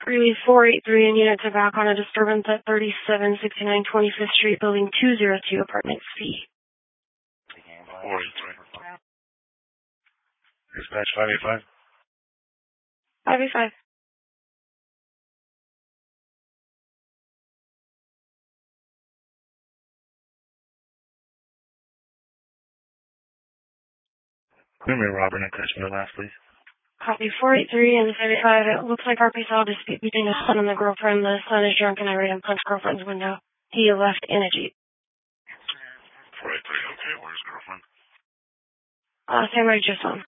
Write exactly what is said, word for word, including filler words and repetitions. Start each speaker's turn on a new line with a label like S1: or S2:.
S1: Greeley four eight three in unit to back on a disturbance at thirty-seven sixty-nine twenty-fifth Street, building two oh two, apartment C.
S2: four eight three. Dispatch five eight five.
S1: five eight five.
S2: Give me Robert and catch me the last, please.
S1: Copy four eight three and five eight five. It looks like R P saw a dispute between the son and the girlfriend. The son is drunk and I read him punch girlfriend's window. He left in a Jeep.
S2: four eight three, okay, where's girlfriend?
S1: Uh, San Maria just on.